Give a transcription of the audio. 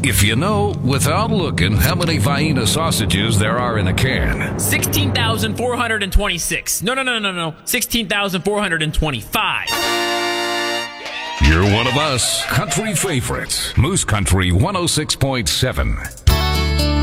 If you know, without looking, how many Vienna sausages there are in a can. 16,426. No. 16,425. You're one of us. Country favorites. Moose Country 106.7.